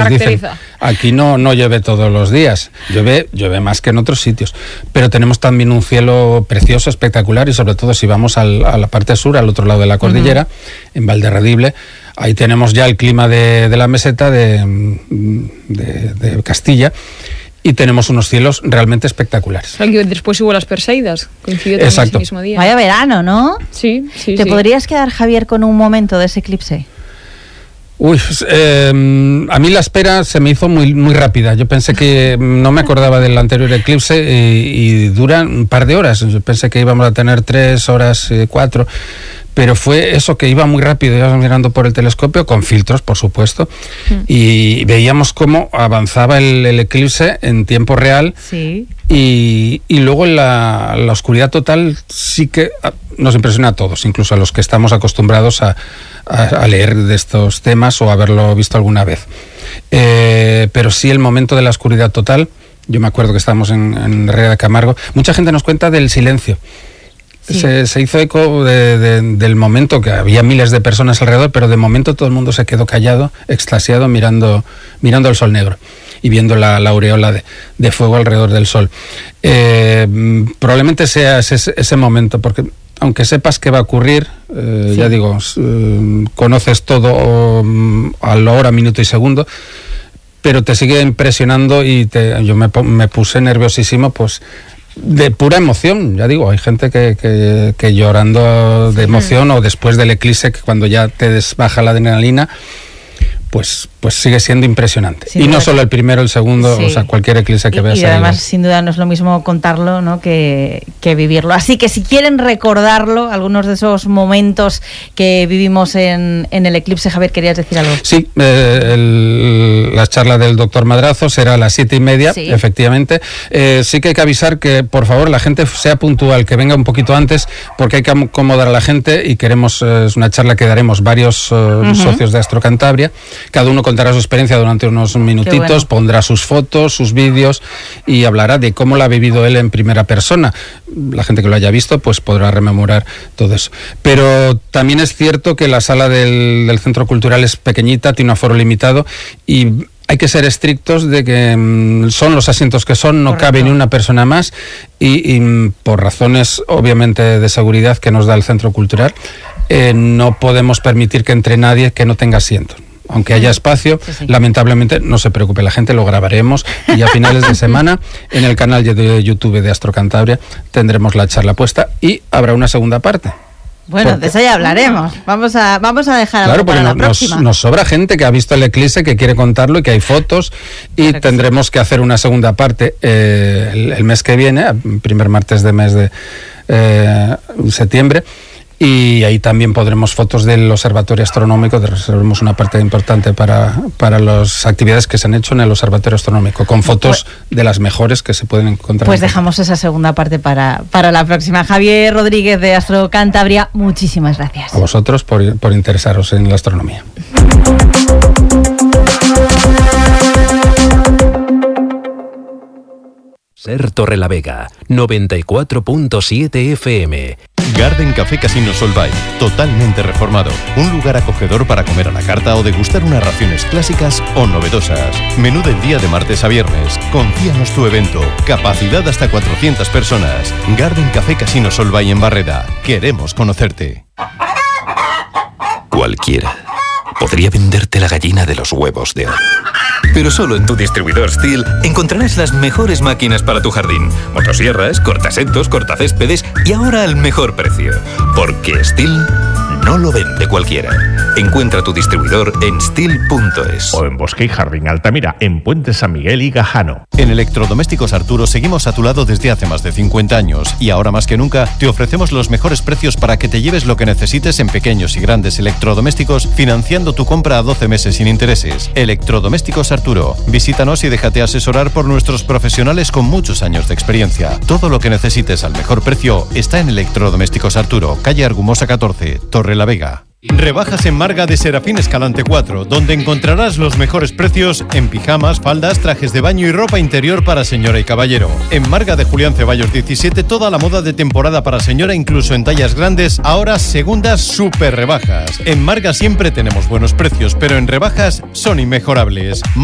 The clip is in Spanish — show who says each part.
Speaker 1: caracteriza.
Speaker 2: Dicen, aquí no llueve todos los días, llueve más que en otros sitios, pero tenemos también un cielo precioso, espectacular, y sobre todo si vamos a la parte sur, al otro lado de la cordillera, en Valderredible, ahí tenemos ya el clima de la meseta de Castilla, y tenemos unos cielos realmente espectaculares.
Speaker 1: Después hubo las Perseidas, coincidió también ese mismo día.
Speaker 3: Vaya verano, ¿no?
Speaker 1: Sí.
Speaker 3: ¿Te podrías quedar, Javier, con un momento de ese eclipse?
Speaker 2: Uy, a mí la espera se me hizo muy rápida. Yo pensé que no me acordaba del anterior eclipse y dura un par de horas. Yo pensé que íbamos a tener 3 horas, 4, pero fue eso, que iba muy rápido. Íbamos mirando por el telescopio, con filtros, por supuesto, y veíamos cómo avanzaba el eclipse en tiempo real.
Speaker 3: Sí.
Speaker 2: Y luego la oscuridad total sí que nos impresiona a todos, incluso a los que estamos acostumbrados a leer de estos temas o haberlo visto alguna vez. Pero sí, el momento de la oscuridad total, yo me acuerdo que estábamos en Herrera de Camargo, mucha gente nos cuenta del silencio. Sí. Se hizo eco del momento, que había miles de personas alrededor, pero de momento todo el mundo se quedó callado, extasiado, mirando el sol negro y viendo la aureola de fuego alrededor del sol. Probablemente sea ese momento, porque aunque sepas qué va a ocurrir, ya digo, conoces todo a la hora, minuto y segundo, pero te sigue impresionando y yo me puse nerviosísimo, pues de pura emoción. Ya digo, hay gente que llorando de emoción, o después del eclipse, que cuando ya te desbaja la adrenalina, pues sigue siendo impresionante. Y no solo el primero, el segundo, o sea, cualquier eclipse que veas.
Speaker 3: Y además, sin duda, no es lo mismo contarlo, ¿no?, que vivirlo. Así que si quieren recordarlo, algunos de esos momentos que vivimos en el eclipse, Javier, ¿querías decir algo? Sí,
Speaker 2: la charla del doctor Madrazo será a las 7:30, efectivamente. Sí que hay que avisar que, por favor, la gente sea puntual, que venga un poquito antes, porque hay que acomodar a la gente y queremos, es una charla que daremos varios socios de Astro Cantabria. Cada uno contará su experiencia durante unos minutitos, pondrá sus fotos, sus vídeos y hablará de cómo la ha vivido él en primera persona. La gente que lo haya visto pues podrá rememorar todo eso. Pero también es cierto que la sala del Centro Cultural es pequeñita, tiene un aforo limitado y hay que ser estrictos de que son los asientos que son, no cabe ni una persona más y por razones obviamente de seguridad que nos da el Centro Cultural, no podemos permitir que entre nadie que no tenga asiento. Aunque haya espacio, lamentablemente, no se preocupe, la gente lo grabaremos y a finales de semana en el canal de YouTube de Astro Cantabria tendremos la charla puesta y habrá una segunda parte.
Speaker 3: Bueno, de eso ya hablaremos. Vamos a dejar algo para la próxima.
Speaker 2: Nos sobra gente que ha visto el eclipse, que quiere contarlo y que hay fotos y tendremos que hacer una segunda parte el mes que viene, primer martes de mes de septiembre. Y ahí también podremos fotos del Observatorio Astronómico, reservemos una parte importante para las actividades que se han hecho en el Observatorio Astronómico, con fotos de las mejores que se pueden encontrar.
Speaker 3: Pues dejamos esa segunda parte para la próxima. Javier Rodríguez de Astro Cantabria, muchísimas gracias.
Speaker 2: A vosotros por interesaros en la astronomía.
Speaker 4: Ser Torrelavega, 94.7 FM.
Speaker 5: Garden Café Casino Solvay, totalmente reformado. Un lugar acogedor para comer a la carta o degustar unas raciones clásicas o novedosas. Menú del día de martes a viernes. Confíanos tu evento. Capacidad hasta 400 personas. Garden Café Casino Solvay en Barreda. Queremos conocerte.
Speaker 4: Cualquiera podría venderte la gallina de los huevos de oro. Pero solo en tu distribuidor STIHL encontrarás las mejores máquinas para tu jardín. Motosierras, cortasetos, cortacéspedes y ahora al mejor precio. Porque STIHL no lo vende cualquiera. Encuentra tu distribuidor en stihl.es.
Speaker 6: O en Bosque y Jardín Altamira, en Puente San Miguel y Gajano.
Speaker 5: En Electrodomésticos Arturo seguimos a tu lado desde hace más de 50 años y ahora más que nunca te ofrecemos los mejores precios para que te lleves lo que necesites en pequeños y grandes electrodomésticos, financiando tu compra a 12 meses sin intereses. Electrodomésticos Arturo. Visítanos y déjate asesorar por nuestros profesionales con muchos años de experiencia. Todo lo que necesites al mejor precio está en Electrodomésticos Arturo, calle Argumosa 14, Torrelavega. Rebajas en Marga de Serafín Escalante 4, donde encontrarás los mejores precios en pijamas, faldas, trajes de baño y ropa interior para señora y caballero. En Marga de Julián Ceballos 17, toda la moda de temporada para señora, incluso en tallas grandes, ahora segundas super rebajas. En Marga siempre tenemos buenos precios, pero en rebajas son inmejorables.